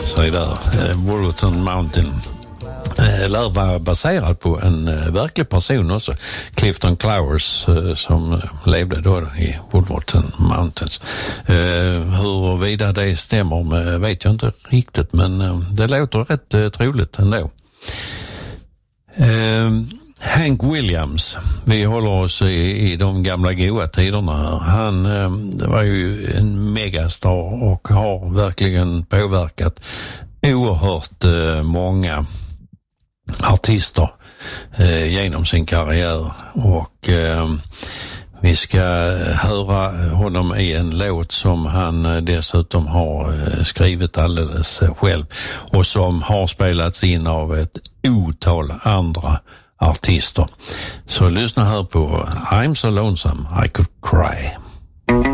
sig där. Wolverton Mountain lär vara baserad på en verklig person också. Clifton Clowers som levde då i Wolverton Mountains. Huruvida det stämmer vet jag inte riktigt, men det låter rätt troligt ändå. Hank Williams, vi håller oss i de gamla goda tiderna här. Han var ju en megastar och har verkligen påverkat oerhört många artister genom sin karriär, och vi ska höra honom i en låt som han dessutom har skrivit alldeles själv och som har spelats in av ett otal andra artister. Så lyssna här på I'm So Lonesome I Could Cry.